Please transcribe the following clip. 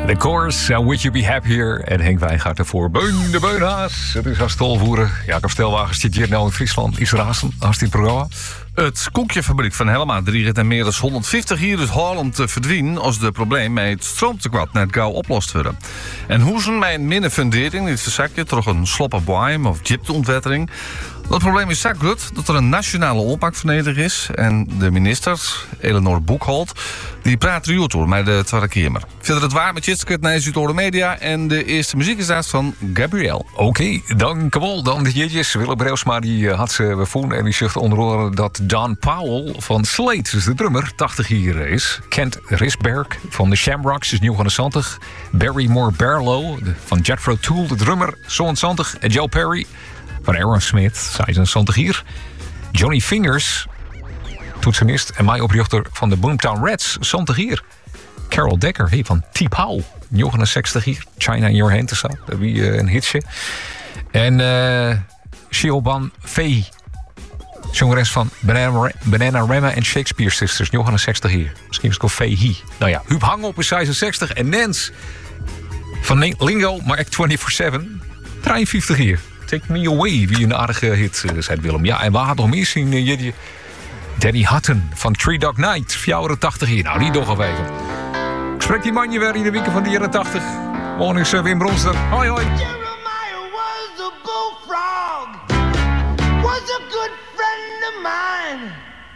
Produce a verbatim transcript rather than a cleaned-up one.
The Course, uh, Would You Be Happier? En Henk Wijngaard ervoor. Beun de Beunhaas. Het is haar stolvoeren. Jacob Stelwagen zit hier nou in Friesland. Is razen als dit programma. Het koekjefabriek van Helma dreigen en meer dan honderdvijftig jaar uit Holland te verdwijnen als de probleem met het stroomtekort net gauw oplost worden. En hoe ze met een minder fundering niet verzakje toch een sloppe boeim of gyptontwettering. Dat probleem is zo groot dat er een nationale oppak vernedig is. En de minister, Eleanor Boekholt, die praat eruit door met de Tweede Kamer. Verder het waar met Jitskut naar Zuid-Oren Media. En de eerste muziek is daar van Gabrielle. Oké, okay, dankjewel. Dan de jetjes. Willem Breusma die had ze bevonden en die zegt onder andere dat Don Powell van Slate, dus de drummer, tachtig jaar is. Kent Risberg van de Shamrocks is nieuwzestig. Barry Moore Barlow van Jethro Tull, de drummer, zevenenzestig. En Joe Perry van Aerosmith, zevenenzestig hier. Johnny Fingers, toetsenist en mij oprichter van de Boomtown Rats, zestig hier. Carol Decker, hey, van T-Pow, negenenzestig hier. China in Your Hand, dat wie uh, een hitje. En uh, Shioban Fei, zangeres van Banana, Banana Rama en Shakespeare Sisters, negenenzestig hier. Misschien is het wel Fei. Nou ja, Huub Hangop is zesenzestig en Nance van Lingo, maar echt vierentwintig zeven, drieënvijftig hier. Take Me Away, wie een aardige hit, uh, zei Willem. Ja, en waar had nog meer zien, uh, jullie? Danny Hutton van Three Dog Night, vierentachtig hier. Nou, die toch al even. Ik spreek die man je weer in de weken van de jaren tachtig. Morgen is uh, Wim Bronster. Hoi, hoi.